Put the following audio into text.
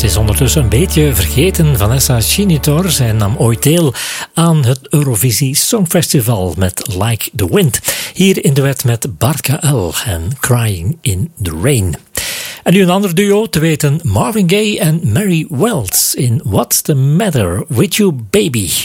Ze is ondertussen een beetje vergeten. Vanessa Chinitor. Zij nam ooit deel aan het Eurovisie Songfestival met Like the Wind. Hier in duet met Bart Kael en Crying in the Rain. En nu een ander duo, te weten Marvin Gaye en Mary Wells in What's the Matter with You Baby.